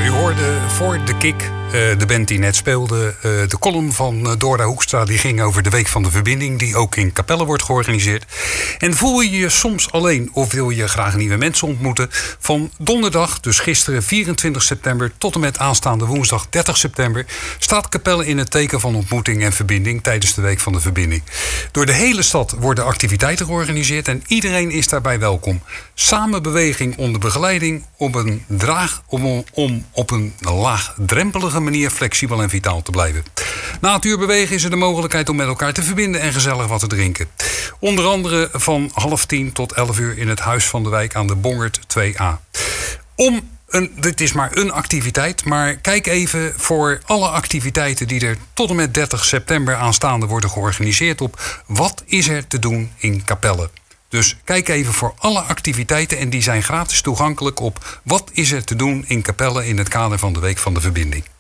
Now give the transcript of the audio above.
U hoorde voor de kick, de band die net speelde, de column van Dora Hoekstra, die ging over de Week van de Verbinding, die ook in Capelle wordt georganiseerd. En voel je je soms alleen of wil je graag nieuwe mensen ontmoeten? Van donderdag, dus gisteren 24 september, tot en met aanstaande woensdag 30 september... staat Capelle in het teken van ontmoeting en verbinding tijdens de Week van de Verbinding. Door de hele stad worden activiteiten georganiseerd en iedereen is daarbij welkom. Samenbeweging onder begeleiding om op een laagdrempelige manier flexibel en vitaal te blijven. Na het uur bewegen is er de mogelijkheid om met elkaar te verbinden en gezellig wat te drinken. Onder andere van 9:30 tot 11 uur in het Huis van de Wijk aan de Bongert 2A. Dit is maar een activiteit, maar kijk even voor alle activiteiten die er tot en met 30 september aanstaande worden georganiseerd op wat is er te doen in Capelle. Dus kijk even voor alle activiteiten en die zijn gratis toegankelijk op wat is er te doen in Capelle in het kader van de Week van de Verbinding.